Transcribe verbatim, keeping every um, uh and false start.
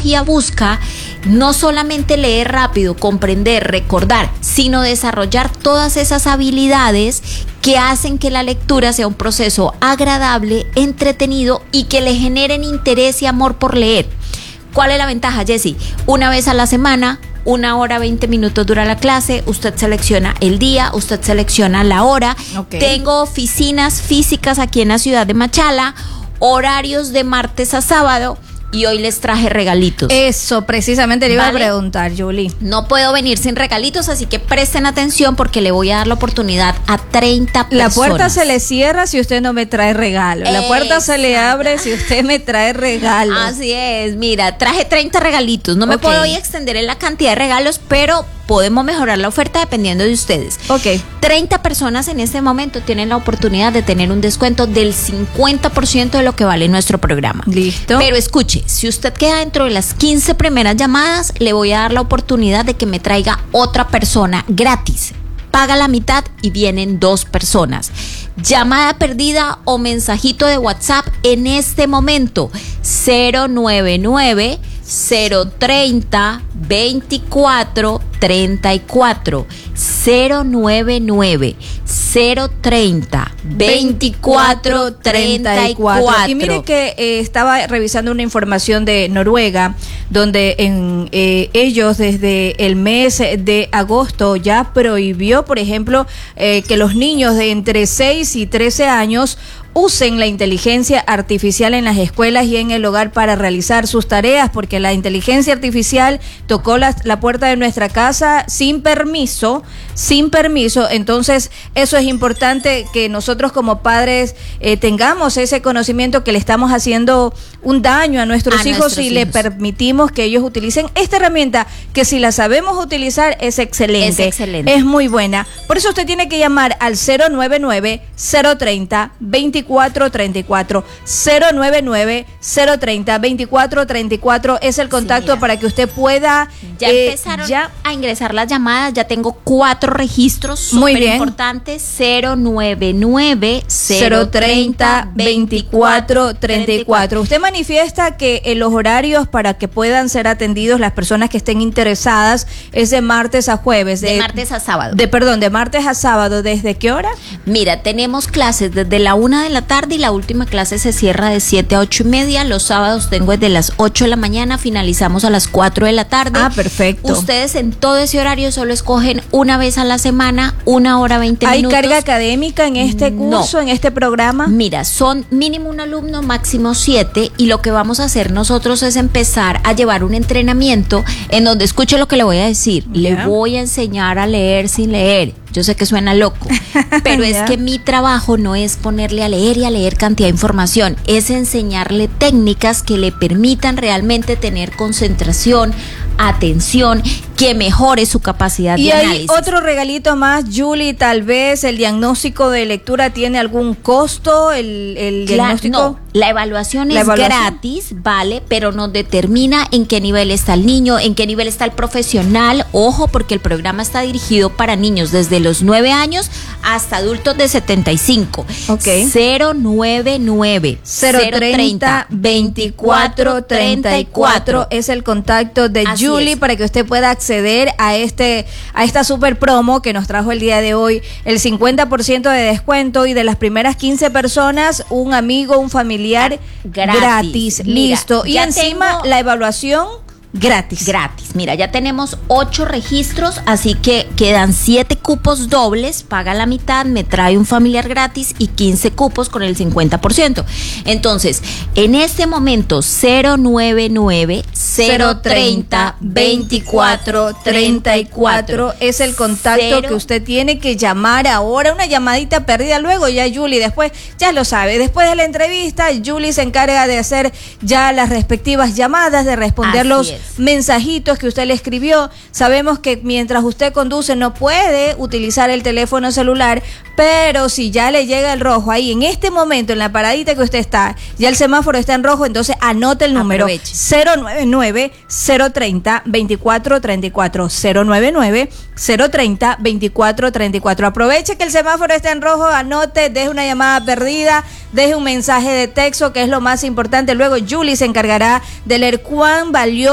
tecnología busca no solamente leer rápido, comprender, recordar, sino desarrollar todas esas habilidades que hacen que la lectura sea un proceso agradable, entretenido y que le generen interés y amor por leer. ¿Cuál es la ventaja, Jessy? Una vez a la semana, una hora, veinte minutos dura la clase, usted selecciona el día, usted selecciona la hora. Okay. Tengo oficinas físicas aquí en la ciudad de Machala, horarios de martes a sábado. Y hoy les traje regalitos. Eso, precisamente le iba ¿Vale? a preguntar, Julie. No puedo venir sin regalitos, así que presten atención porque le voy a dar la oportunidad a treinta personas. La puerta se le cierra si usted no me trae regalo. La Exacto. puerta se le abre si usted me trae regalo. Así es, mira, traje treinta regalitos. No me okay. puedo hoy extender en la cantidad de regalos, pero podemos mejorar la oferta dependiendo de ustedes. Ok. treinta personas en este momento tienen la oportunidad de tener un descuento del cincuenta por ciento de lo que vale nuestro programa. Listo. Pero escuche, si usted queda dentro de las quince primeras llamadas, le voy a dar la oportunidad de que me traiga otra persona gratis. Paga la mitad y vienen dos personas. Llamada perdida o mensajito de WhatsApp en este momento. cero nueve nueve, cero treinta, veinticuatro, treinta y cuatro. cero nueve nueve, cero treinta, veinticuatro, treinta y cuatro. Y mire que eh, estaba revisando una información de Noruega, donde en eh, ellos desde el mes de agosto ya prohibió, por ejemplo, eh, que los niños de entre seis y trece años usen la inteligencia artificial en las escuelas y en el hogar para realizar sus tareas, porque la inteligencia artificial tocó la, la puerta de nuestra casa sin permiso, sin permiso. Entonces, eso es importante que nosotros como padres eh, tengamos ese conocimiento que le estamos haciendo un daño a nuestros a hijos nuestros si hijos. le permitimos que ellos utilicen esta herramienta, que si la sabemos utilizar es excelente. Es excelente. Es muy buena. Por eso usted tiene que llamar al cero nueve nueve, cero treinta, veinticuatro treinta y cuatro. cero nueve nueve, cero treinta, veinticuatro treinta y cuatro es el contacto sí, para que usted pueda... Ya eh, empezaron ya, a ingresar las llamadas, ya tengo cuatro registros súper importantes. cero nueve nueve, cero treinta, veinticuatro treinta y cuatro. Usted manifiesta que en los horarios para que puedan ser atendidos las personas que estén interesadas es de martes a jueves. De, de martes a sábado. De perdón, de martes a sábado. ¿Desde qué hora? Mira, tenemos clases desde la una de la tarde y la última clase se cierra de siete a ocho y media. Los sábados tengo desde las ocho de la mañana, finalizamos a las cuatro de la tarde. Ah, perfecto. Ustedes en todo ese horario solo escogen una vez a la semana, una hora veinte ¿Hay minutos. ¿Hay carga académica en este curso, no. en este programa? Mira, son mínimo un alumno, máximo siete, y lo que vamos a hacer nosotros es empezar a llevar un entrenamiento en donde, escuche lo que le voy a decir, yeah. le voy a enseñar a leer sin leer. Yo sé que suena loco, pero es que mi trabajo no es ponerle a leer y a leer cantidad de información, es enseñarle técnicas que le permitan realmente tener concentración, atención, que mejore su capacidad de análisis. Y hay otro regalito más, Julie, tal vez el diagnóstico de lectura tiene algún costo, el, el diagnóstico. No, la evaluación ¿La es evaluación? gratis, vale, pero nos determina en qué nivel está el niño, en qué nivel está el profesional. Ojo, porque el programa está dirigido para niños desde los nueve años hasta adultos de setenta y cinco. Ok. cero nueve nueve, cero treinta, veinticuatro treinta y cuatro es el contacto de Así Julie es. para que usted pueda acceder a este a esta super promo que nos trajo el día de hoy, el cincuenta por ciento de descuento, y de las primeras quince personas, un amigo, un familiar gratis. gratis. Mira, listo. Y encima tengo... la evaluación gratis. Gratis. Mira, ya tenemos ocho registros, así que quedan siete cupos dobles, paga la mitad, me trae un familiar gratis y quince cupos con el cincuenta por ciento. Entonces, en este momento, cero nueve nueve, cero treinta, veinticuatro treinta y cuatro es el contacto cero. que usted tiene que llamar ahora. Una llamadita perdida luego, ya Julie después, ya lo sabe, después de la entrevista, Julie se encarga de hacer ya las respectivas llamadas, de responder Así los es. mensajitos que usted le escribió. Sabemos que mientras usted conduce no puede utilizar el teléfono celular, pero si ya le llega el rojo ahí en este momento, en la paradita que usted está, ya el semáforo está en rojo, entonces anote el número cero nueve nueve, cero treinta, veinticuatro treinta y cuatro, cero nueve nueve, cero treinta, veinticuatro treinta y cuatro. Aproveche que el semáforo está en rojo, anote, deje una llamada perdida, deje un mensaje de texto, que es lo más importante. Luego Julie se encargará de leer cuán valioso